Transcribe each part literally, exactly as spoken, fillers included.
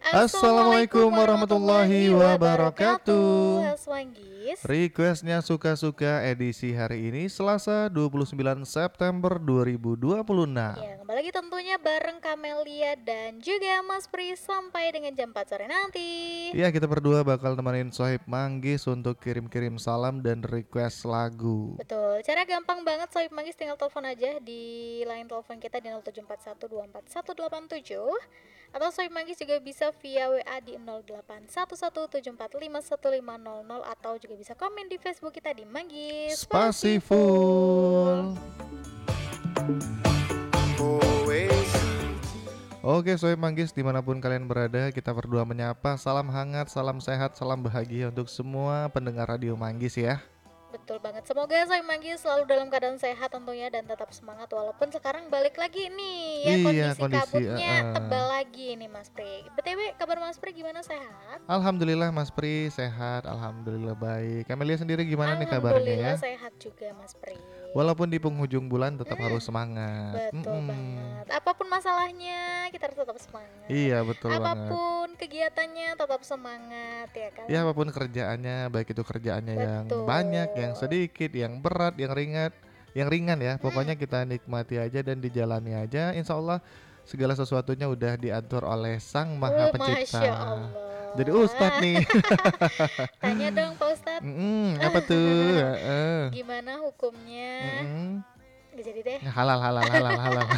Assalamualaikum warahmatullahi wabarakatuh. Haswanggis. Requestnya suka-suka edisi hari ini Selasa dua puluh sembilan September dua ribu dua puluh enam. Ya, kembali lagi tentunya bareng Kamelia dan juga Mas Pri sampai dengan jam empat sore nanti. Ya, kita berdua bakal nemenin Sohib Manggis untuk kirim-kirim salam dan request lagu. Betul, cara gampang banget Sohib Manggis, tinggal telepon aja di line telepon kita di nol tujuh empat satu dua empat satu delapan tujuh. Atau Sohib Manggis juga bisa via W A di nol delapan satu satu tujuh empat lima satu lima nol nol. Atau juga bisa komen di Facebook kita di Manggis Spasiful. Oke Sohib Manggis, dimanapun kalian berada, kita berdua menyapa salam hangat, salam sehat, salam bahagia untuk semua pendengar Radio Manggis ya. Betul banget, semoga Sohib Manggis selalu dalam keadaan sehat tentunya dan tetap semangat. Walaupun sekarang balik lagi nih ya, Iya, kondisi, kondisi, kabutnya uh, tebal lagi nih Mas Pri. B T W kabar Mas Pri gimana, sehat? Alhamdulillah Mas Pri sehat, alhamdulillah baik. Kamelia sendiri gimana nih kabarnya ya? Alhamdulillah sehat juga Mas Pri. Walaupun di penghujung bulan tetap Hmm, harus semangat. betul Mm-mm. banget. Apapun masalahnya kita harus tetap semangat. Iya betul banget. Apapun kegiatannya tetap semangat ya kan. Ya apapun kerjaannya, baik itu kerjaannya yang Betul. banyak, yang sedikit, yang berat, yang ringan, yang ringan ya. Pokoknya Hmm. kita nikmati aja dan dijalani aja. Insya Allah segala sesuatunya udah diatur oleh Sang Maha Uh, Pencipta. Masya Allah. Jadi Ustadz nih. Tanya dong Pak Ustadz. Mm-mm, apa tuh? Heeh. Gimana hukumnya? Mm-mm. Gak jadi deh. Halal, halal, halal, halal.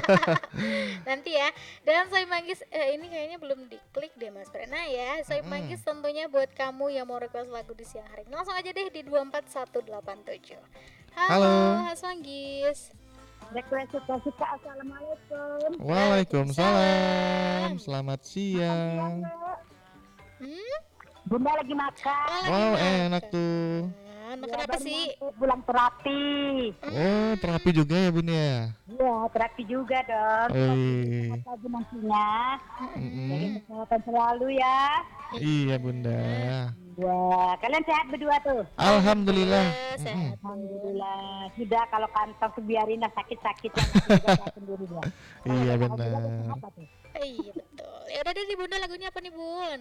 Nanti ya. Dan Sohib Manggis eh, ini kayaknya belum diklik deh Mas Prena ya. Sohib Mm-mm. Manggis tentunya buat kamu yang mau request lagu di siang hari ini, langsung aja deh di dua empat satu delapan tujuh. Halo, Halo. Mas Manggis. Request suka-suka. Assalamualaikum. Waalaikumsalam. Selamat siang. Hmm? Bunda lagi makan. Oh, lagi Wow, makan. enak tuh. Makan Ya, apa baru sih? nyampe pulang terapi. Oh, terapi juga ya Bun ya? Iya, terapi juga dong. Oi. Sehat lagi nantinya. Jaga Mm-mm. kesehatan selalu ya. Iya Bunda. Wah, kalian sehat berdua tuh? Alhamdulillah. Alhamdulillah, sehat. Alhamdulillah. Sudah kalau kantong tuh biarin lah sakit-sakit lah. nanti jaga sendiri dia. Iya Kalau benar. Bunda apa tuh? Iya betul. Ya udah deh, Bunda lagunya apa nih Bun?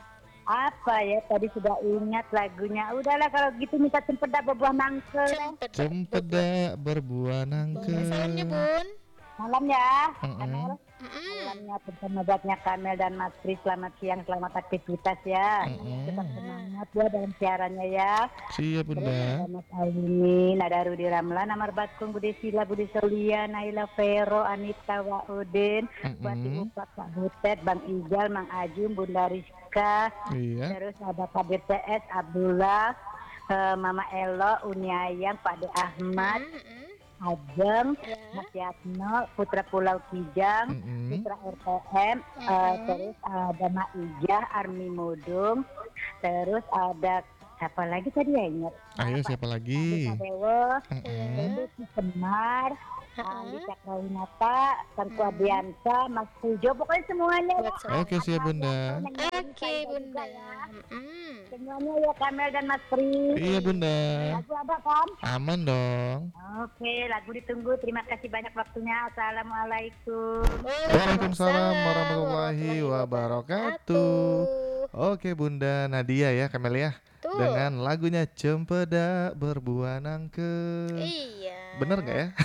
Apa ya, tadi sudah ingat lagunya. Udahlah kalau gitu minta cempedak berbuah nangka. Cempedak. Cempedak berbuah nangka. Boleh salamnya Bun. Malam ya. Mm-mm. Kamel. Mm-mm. Malamnya bersama buatnya Kamel dan Mas Pri. Selamat siang, selamat aktivitas ya. Mm-mm. Tetap semangat ya dalam siarannya ya. Siap Terus Bunda. ada Mas Alini, Nada Rudi Ramlan, Amar Batkung, Budi Sila, Budi Solia, Naila Vero, Anita Waudin, Wati Mm-mm. Upat, Pak Butet, Bang Ijal, Mang Ajum, Bunda Rizka. Iya. Terus ada Pak B T S, Abdullah, eh, Mama Elo, Uni Ayang, Pak De Ahmad, Mm-mm. Ajeng, Ya. Mas Yatno, Putra Pulau Kijang, Mm-mm. Putra R T M, eh, terus ada Mak Ijah, Armi Mudung, terus ada siapa lagi tadi ya ingat? Ayo siapa lagi? Pak Dewo, Mm-mm. terus si Semar, Ali Cakrawinata, Tangku Adiansa, Mas Pujo, pokoknya semuanya. Buat ya. semua. Oke siap Bunda. Oke Bunda. Mm-mm. Semuanya ya Kamel dan Mas Pri. Iya Bunda. Lagu ada kan? Aman dong. Oke, lagu ditunggu. Terima kasih banyak waktunya. Assalamualaikum. Waalaikumsalam warahmatullahi wabarakatuh. Oke Bunda Nadia ya Kamelia Tuh. dengan lagunya Cempedak berbuah nangka. Iya. Bener nggak ya?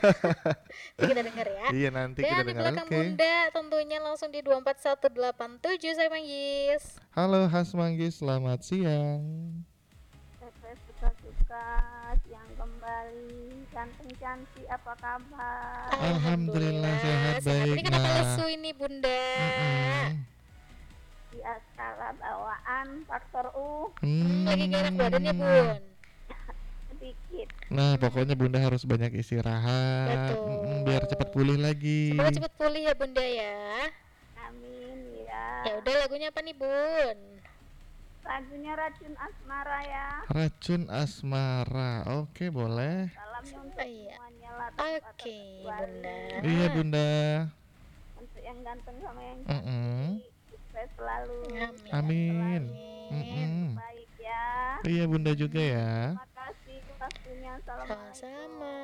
Nanti kita denger ya. Iya nanti Dan kita di dengar. belakang Oke. Bunda tentunya langsung di dua empat satu delapan tujuh saya Manggis. Halo Has Manggis, selamat siang. Request suka-suka yang kembali ganteng cantik apa kabar? Alhamdulillah, sehat, baik, Ini kenapa Nak. lesu ini Bunda? Mm-mm. Di askara bawaan faktor U Hmm, lagi gak enak badannya Hmm. Bun. sedikit. Nah pokoknya Bunda harus banyak istirahat. Betul. Mm-mm, biar cepat pulih lagi. Semoga cepet pulih ya Bunda ya. Amin ya. Ya udah, lagunya apa nih Bun? Lagunya Racun Asmara ya. Racun asmara. Oke boleh. Salamnya untuk Oh, iya. semuanya lah. Oke Bunda. Iya Bunda. Untuk yang ganteng sama yang Mm-mm. sukses selalu. Amin. Amin. Amin. Mm-mm. Baik ya. Iya Bunda juga ya. Terima kasih waktunya. Assalamualaikum. Sama-sama.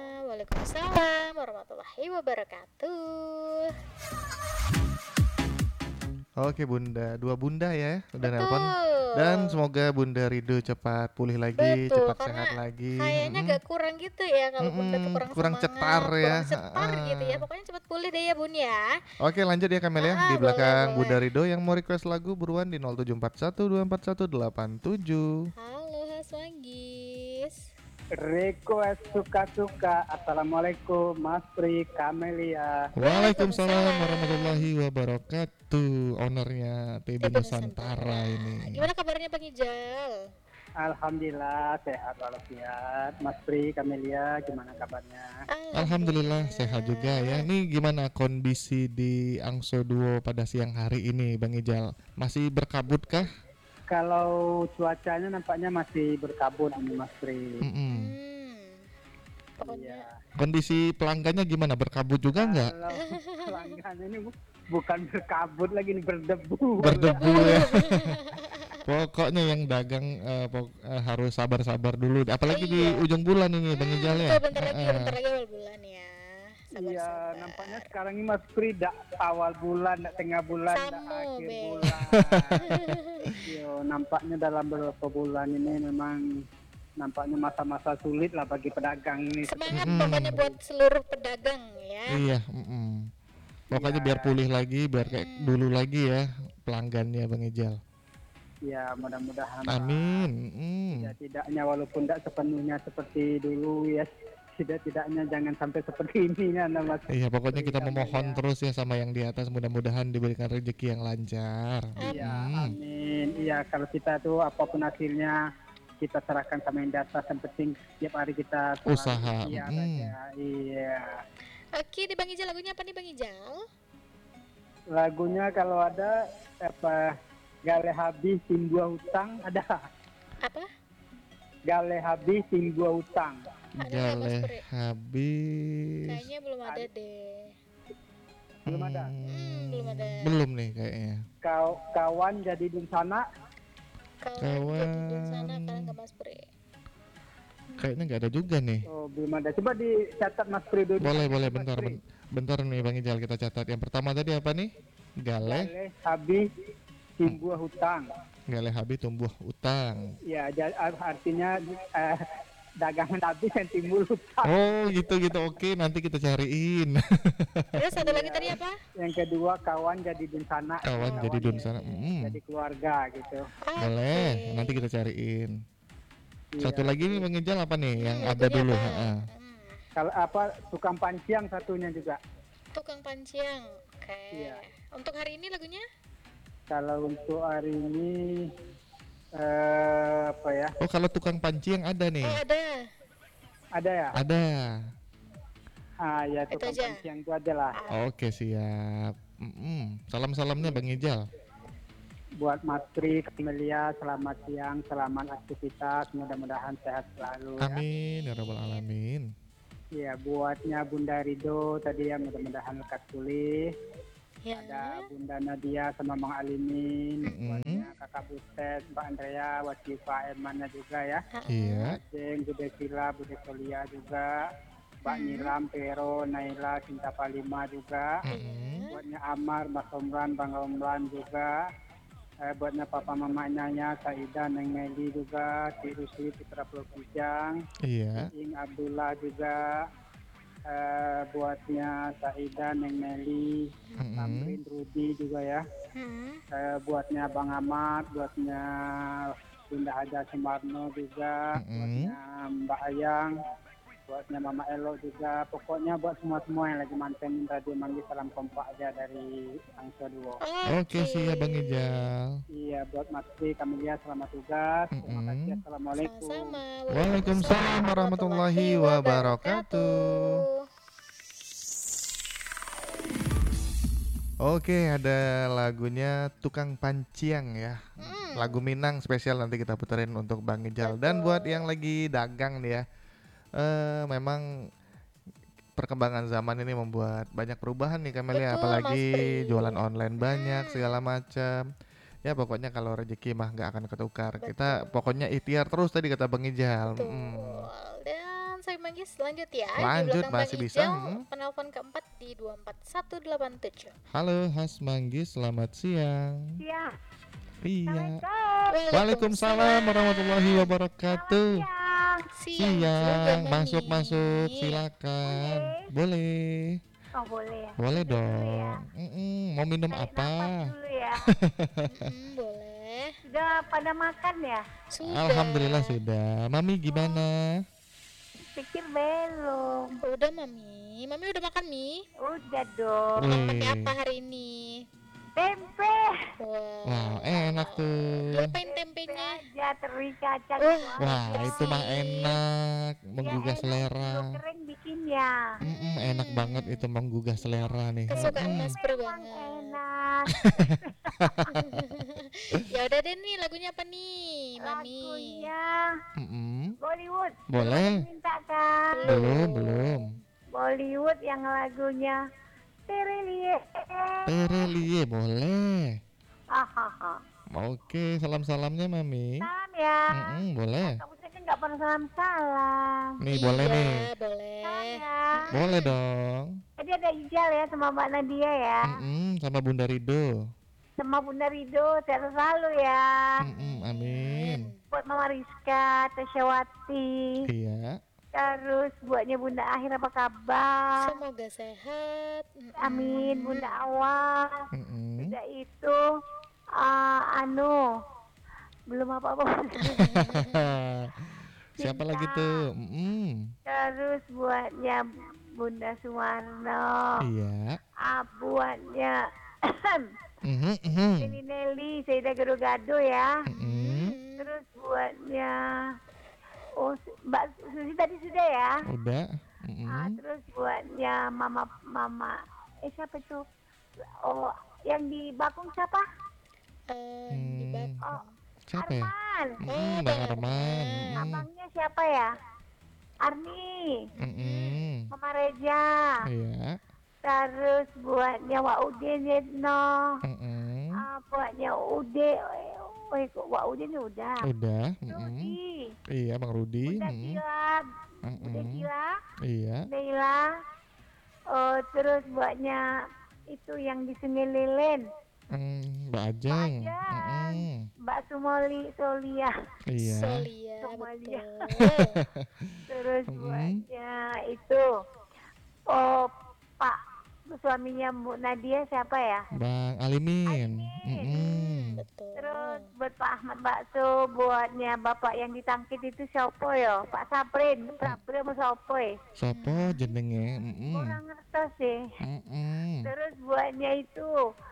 Waalaikumsalam warahmatullahi wabarakatuh. Oke Bunda, dua Bunda ya udah nelpon. Dan Betul. semoga Bunda Rido cepat pulih lagi, Betul, cepat karena sehat lagi. kayaknya Mm-mm. agak kurang gitu ya kalau Bunda tuh Mm-mm, kurang kurang cetar semangat, ya. kurang cetar gitu ya. Heeh. Pokoknya cepat pulih deh ya Bun ya. Oke lanjut ya Kamel Ah, ya. ah, Di boleh belakang boleh. Bunda Rido yang mau request lagu buruan di nol tujuh empat satu dua empat satu delapan tujuh. Halo Haswanggis. Request suka-suka. Assalamualaikum Mas Pri, Kamelia. Waalaikumsalam Waalaikumsalam. warahmatullahi wabarakatuh. Ownernya T B T B Nusantara Nusantara. ini. Gimana kabarnya Bang Ijal? Alhamdulillah sehat walafiat. Mas Pri, Kamelia, gimana kabarnya? Alhamdulillah sehat juga ya. Nih gimana kondisi di Angso Duo pada siang hari ini Bang Ijal? Masih berkabut kah? Kalau cuacanya nampaknya masih berkabut ini Mas Pri. Mm-mm. Hmm. Pokoknya Iya. Kondisi pelanggannya gimana? Berkabut juga nggak? Kalau pelanggan ini bu- bukan berkabut lagi, ini berdebu. Berdebu ya. Pokoknya yang dagang eh, pok- eh, harus sabar-sabar dulu. Apalagi di Iya. ujung bulan ini Bang Hmm, Ijal ya. betul, bentar lagi, Heeh. bentar lagi awal bulan ya. Sabar, Iya, sabar. nampaknya sekarang ini Mas Pri dak awal bulan, dak tengah bulan, dak Samo, akhir Be. bulan. Yo, nampaknya dalam beberapa bulan ini memang nampaknya masa-masa sulit lah bagi pedagang ini. Semangat Mm-mm. pokoknya buat seluruh pedagang ya. Iya, mm-mm. Pokoknya Iya. biar pulih lagi, biar kayak Hmm. dulu lagi ya pelanggannya Bang Ijal. Ya, mudah-mudahan Pak. Amin. Mm. Tidak-tidaknya walaupun tidak sepenuhnya seperti dulu ya, tidak-tidaknya jangan sampai seperti ini ya Mas. Iya, pokoknya kita Iya, memohon iya. terus ya sama yang di atas, mudah-mudahan diberikan rezeki yang lancar. Iya, Mm. amin. Iya, kalau kita tuh apapun hasilnya kita serahkan sama yang di atas. Yang penting setiap hari kita selalu Usaha, ikhtiar mm. aja. Iya. Oke, di Bang Ijal lagunya apa nih Bang Ijal? Lagunya kalau ada apa Gale habis timbua hutang ada. Apa? Gale habis timbua hutang. Ada nggak, Mas Gale Pri? habis. Kayaknya belum ada deh. Belum ada. Hmm, belum ada. Belum nih kayaknya. Kau kawan jadi di sana. Kalau Kawan. jadi di sana kan nggak Mas Pri. Kayaknya nggak ada juga nih. Oh, belum ada. Coba dicatat Mas Pri dulu. Boleh, boleh, Mas bentar, Pri. ben- bentar nih Bang Ijal kita catat. Yang pertama tadi apa nih? Gale, Gale habis timbua hutang. gale habis tumbuh utang. Ya, ja- artinya eh, dagangan habis yang timbul hutang. Oh gitu gitu, oke nanti kita cariin. Terus satu lagi tadi apa? Yang kedua kawan jadi di sana. Kawan jadi di sana. Mm. Jadi keluarga gitu. Boleh, Oke. nanti kita cariin. Iya. Satu lagi nih Bang Ijal apa nih yang Hmm, ada lagunya dulu? apa? Heeh. Hmm, Kalau apa tukang panciang satunya juga. Tukang panciang. Oke. Iya. Untuk hari ini lagunya? Kalau untuk hari ini eh apa ya? Oh kalau tukang panci yang ada nih. Oh ada. Ada ya? Ada. Ah ya Itu tukang aja. panciang itu ada lah. Oke siap. Mm-mm. Salam-salamnya Bang Ijal. Buat Mas Tri, Kamelia, selamat siang, selamat aktivitas, mudah-mudahan sehat selalu. Ya. Amin ya rabbal alamin. Iya, buatnya Bunda Rido tadi ya mudah-mudahan lekas pulih. Ya. Ada Bunda Nadia sama Mang Alimin, Mm-mm. buatnya Kakak Butet, Mbak Andrea, Wasifa, Ermana juga ya. Iya. Jeng, Bude Sila, Bude Solia juga. Mbak Nilam, Pero, Naila, Cinta Palima juga. Mm-mm. Buatnya Amar, Mas Omran, Bang Omran juga. Eh, buatnya Papa Mamanya, Saida, Neng Meli juga. Cik Rusli, Putra Pulau Kijang. Iya. Ing Abdullah juga. Eh, buatnya Saida, Neng Meli, Mm-mm. Tamrin, Rudi juga ya. Hmm. Eh, buatnya Bang Ahmad, buatnya Bunda Haja Sumarno juga, Mm-mm. buatnya Mbak Ayang, buatnya Mama Elo juga. Pokoknya buat semua-semua yang lagi mantengin Radio Manggis, salam kompak aja dari Angsa Duo. Oke siap Bang Ijal. Iya, buat Mas Tri, Kamilia, selamat tugas. Terima Mm-mm. kasih. Assalamualaikum. Sama-sama. Waalaikumsalam warahmatullahi wabarakatuh. Oke ada lagunya Tukang Panciang ya. Hmm. Lagu Minang spesial nanti kita puterin untuk Bang Ijal. Dan buat yang lagi dagang nih ya, eh memang perkembangan zaman ini membuat banyak perubahan nih Kamelia, Betul, apalagi Mas Pri. jualan online banyak Hmm. segala macam. Ya pokoknya kalau rezeki mah nggak akan ketukar. Kita pokoknya ikhtiar terus tadi kata Bang Ijal. Betul. Mm. Dan saya Manggis, lanjut ya. Di Lanjut, belakang Bang masih bisa, Ijal, mm. penelpon keempat di dua empat satu delapan tujuh. Halo Has Manggis, selamat siang. Iya. Iya. Assalamualaikum. Waalaikumsalam warahmatullahi wabarakatuh. Siang. Siang juga, Siang, Mami. masuk masuk, silakan. Boleh. Oh boleh ya. Boleh Minum dulu ya. dong. Mm-mm, mau minum Tarik apa? nafas dulu ya. Mm, boleh. Sudah pada makan ya? Sudah. Alhamdulillah sudah. Mami gimana? Pikir belum. Udah Mami. Mami udah makan mie? Udah dong. Wih. Pakai apa hari ini? Tempe. Wow. Wah, enak tuh. Diapain tempenya? Aja teri kacang. Wah, Wah, Iya itu mah sih. enak, menggugah enak, selera. Belum kering bikinnya. Mm-mm, enak banget itu menggugah selera nih. Kesukaan Mm-mm. Mas Pur Emang banget. enak. Ya udah deh nih, lagunya apa nih, Mami? Lagunya Mm-mm. Bollywood. Boleh? Minta kan? Belum, belum. Bollywood yang lagunya Terelie. Terelie boleh. Hahaha. Oke, salam-salamnya Mami. Salam ya. Mm-mm, boleh. Kamu saya kan nggak pernah salam-salam. Nih Iya, boleh nih. boleh. Salam ya. Boleh dong. Jadi ada Ijal ya sama Mbak Nadia ya. Mm-mm, sama Bunda Rido. Sama Bunda Rido, sehat selalu ya. Mm-mm, amin. Buat Mama Rizka, Tesyawati. Iya. Terus buatnya Bunda Akhir apa kabar? Semoga sehat. Mm-mm. Amin, Bunda Awal. Mm-mm. Udah itu uh, anu belum apa-apa. Siapa lagi tuh? Mm-mm. Terus buatnya Bunda Sumarno. Iya. Ah, buatnya Mhm, mhm. Nelly Nelly, Seda Gado-Gado ya. Mm-mm. Terus buatnya oh Mbak Susi tadi sudah ya. Udah. Ah, Mm-mm. terus buatnya Mama Mama eh siapa tuh? Oh, yang di Bakung siapa? Eh, di Hmm. Bakung. Oh, Siapa ya? Arman. Mm-mm, Bang Arman. Mm-mm. Abangnya siapa ya? Arni, Mm-mm. Mama Reja. Iya. Terus buatnya Wak Udin Yetno. Mm-mm. Ah, buatnya Ude. Oh, kok Wak Udin udah. Udah. Mm-mm. Rudi. Iya, Bang Rudi. Udah Mm-mm. gila. Udah Mm-mm. gila. Iya. Neila. Oh, terus buatnya itu yang di Sungai Lelen. Mm, Mbak Ajeng. Mbak Ajeng. Mm-mm. Mbak Sumoli Solia. Iya. Solia, Somalia. betul. Terus Mm-mm. buatnya itu oh Pak suaminya Bu Nadia siapa ya? Bang Alimin. Alimin. Mm-mm. Betul. Terus buat Pak Ahmad Bakso, buatnya Bapak yang ditangkit itu siapa ya? Pak Saprin, Saprin sama siapa ya? Sopo jenenge? Mm-mm. Orang ngertos sih. Mm-mm. Terus buatnya itu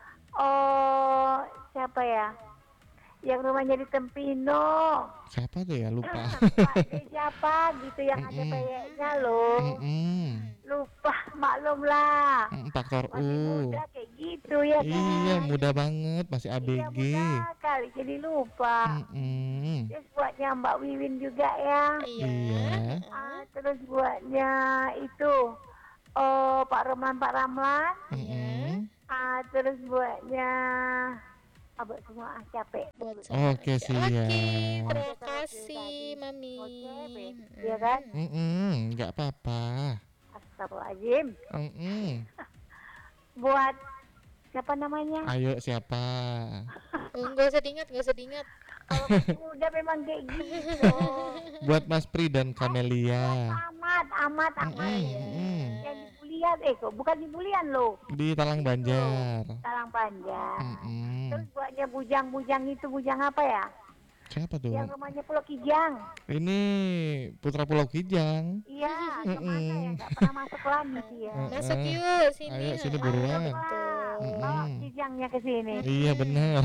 oh siapa ya? Yang rumahnya di Tempino. Siapa tuh ya? Lupa. Pak D siapa gitu yang ada Mm-mm. peyeknya loh. Mm-mm. Lupa, maklum lah. Mm, Faktor Masih U. muda kayak gitu ya kan. Iya, muda banget, masih A B Iya, G. muda kali jadi lupa. Mm-mm. Terus buatnya Mbak Wiwin juga ya. Iya. Iya. Ah, terus buatnya itu oh Pak Roman Pak Ramlan. Mm-mm. Ah, terus buatnya abang semua ah, capek. Buat sama Oke, aja. siap. Oke, terima kasih Mami. Oke, Mm-mm. iya kan? Mm-mm, nggak apa-apa. Astagfirullahaladzim. Mm-mm. Buat siapa namanya? Ayo siapa? Oh, nggak usah diingat, nggak usah diingat. Kalau masih muda memang kayak gitu. Buat Mas Pri dan Kamelia. Amat, amat, amat. Mm-mm, mm-mm. Yang di Bulian, eh kok bukan di Bulian loh. Di Talang Banjar. Talang Panjang. Mm-mm. Terus buatnya bujang-bujang itu bujang apa ya? Siapa tuh? Yang rumahnya Pulau Kijang. Ini Putra Pulau Kijang. Iya, Mm-mm. kemana ya? Nggak pernah masuk lagi dia. Mm-mm. Masuk yuk sini. Ayo, sini Ah, buruan. betul. Mm-mm. Bawa Kijangnya ke sini. Iya benar.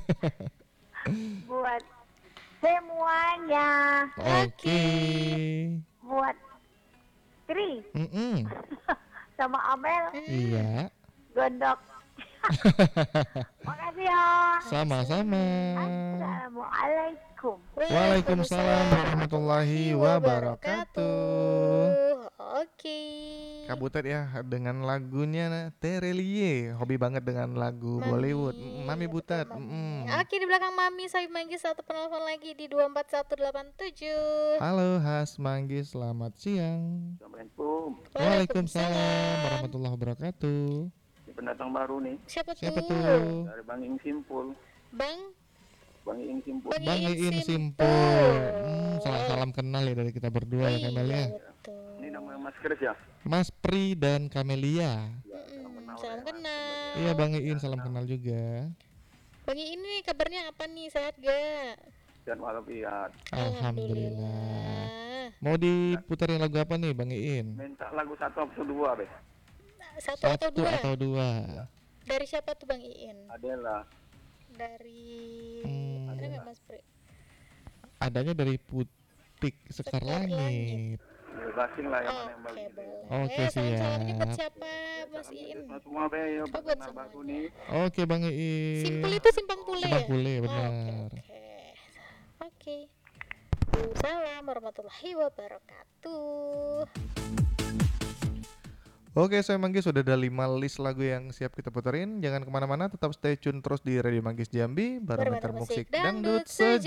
Buat semuanya. Oke. Buat Tri Mm-mm. sama Amel Iya. gondok. Makasih ya. Sama-sama. Assalamualaikum. Waalaikumsalam warahmatullahi wabarakatuh. Oke. Kak Butet ya dengan lagunya Terelie, hobi banget dengan lagu Bollywood. Mm, Mami ya betul Butet. Mami. mm-mm. Oke, di belakang Mami Sohib Manggis satu penelpon lagi di dua empat satu delapan tujuh. Halo Has Manggis, selamat siang. Assalamualaikum. Waalaikumsalam warahmatullahi wabarakatuh. Ini pendatang baru nih Siapa, Siapa tuh? tuh? dari Bang Ing Simpul. Bang Bang Ing Simpul. Bang Bang Iin Iin Simpul. Simpul. Hmm, salam-salam kenal ya dari kita berdua ya Iya, Kamel ya. betul. Ini namanya Mas Kris ya? Mas Pri dan Kamelia. Mm-mm, salam kenal. Iya Bang Iin, salam kenal juga. Bang Iin nih kabarnya apa nih, sehat gak? Dan walafiat. Alhamdulillah. Mau diputerin lagu apa nih Bang Iin? Minta lagu satu atau dua, Be. Satu atau Satu dua? atau dua? Dari siapa tuh Bang Iin? Adela. Dari Hmm. ada nggak Mas Pri? Adanya dari Putik Sekar Sekar Langit. Bebasin lah yang mana yang Oke, bagus. boleh. Oke, Eh, salam-salamnya buat siap. siapa Mas Iin? Buat semua, Be. Ya, Oh, buat pendengar baru semuanya. nih. Oke Bang Iin. Simpul itu simpang pule Simpang ya? Pule, Oh, benar. Oke, oke. Oke. Assalamualaikum warahmatullahi wabarakatuh. Oke, saya Manggis sudah ada lima list lagu yang siap kita puterin. Jangan kemana-mana, tetap stay tune terus di Radio Manggis Jambi, Barometer Barometer Musik Musik Dangdut Dangdut Sejuk.